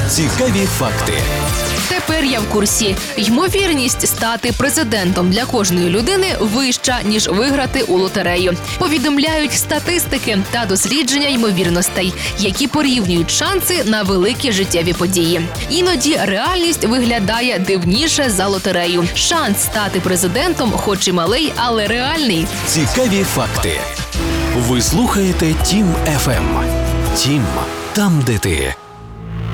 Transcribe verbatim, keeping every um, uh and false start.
Цікаві факти. Тепер я в курсі. Ймовірність стати президентом для кожної людини вища, ніж виграти у лотерею. Повідомляють статистики та дослідження ймовірностей, які порівнюють шанси на великі життєві події. Іноді реальність виглядає дивніше за лотерею. Шанс стати президентом хоч і малий, але реальний. Цікаві факти. Ви слухаєте Тім еф ем. Тім – там, де ти.